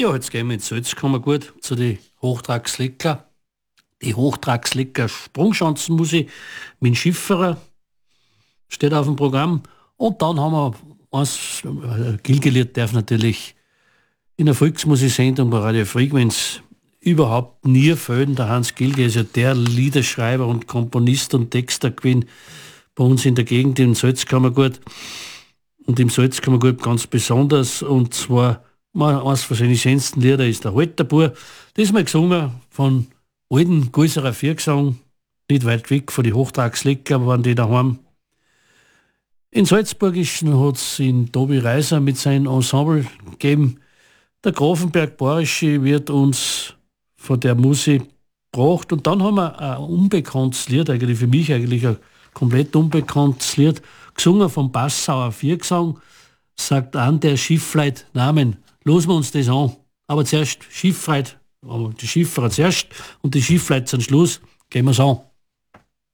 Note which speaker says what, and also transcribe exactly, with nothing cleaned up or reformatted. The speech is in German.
Speaker 1: Ja, jetzt gehen wir ins Salzkammergut zu den Hochtragslecker. Die Hochtragslecker Sprungschanzenmusik mit dem Schifferer steht auf dem Programm. Und dann haben wir eins, äh, Gilgelied darf natürlich in der Volksmusiksendung bei Radio Frequenz überhaupt nie fehlen. Der Hans Gilge ist ja der Liederschreiber und Komponist und Texter gewesen bei uns in der Gegend im Salzkammergut. Und im Salzkammergut ganz besonders. Und zwar mal eines von seinen schönsten Lieder ist der Halterbur. Das ist mal gesungen von alten Gulserer Viergesang, nicht weit weg von den Hochtragslecker, waren die daheim. In Salzburgischen hat es in Tobi Reiser mit seinem Ensemble gegeben. Der Grafenberg Bayerische wird uns von der Musik gebracht. Und dann haben wir ein unbekanntes Lied, eigentlich für mich eigentlich ein komplett unbekanntes Lied, gesungen vom Passauer Viergesang, sagt an der Schifffleit Namen. Losen wir uns das an. Aber zuerst Schifffleit, die Schiffer zuerst und die Schifffleit zum Schluss. Gehen wir es an.